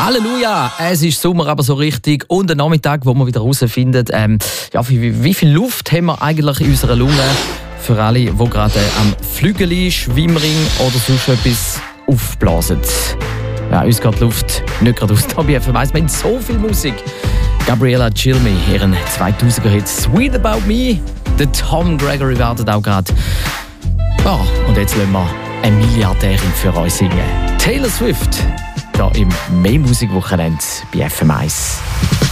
Halleluja! Es ist Sommer, aber so richtig. Und ein Nachmittag, wo man wieder herausfindet, wie viel Luft haben wir eigentlich in unserer Lunge. Für alle, die gerade am Flügeli, Schwimmring oder sonst etwas aufblasen. Ja, uns geht die Luft nicht gerade aus. Da BFM 1. Wir haben so viel Musik. Gabriella Cilmi, ihren 2000er-Hit «Sweet About Me». Der Tom Gregory wartet auch gerade. Ja, und jetzt lassen wir eine Milliardärin für euch singen. Taylor Swift, hier im Mehr-Musik-Wochenende bei FM 1.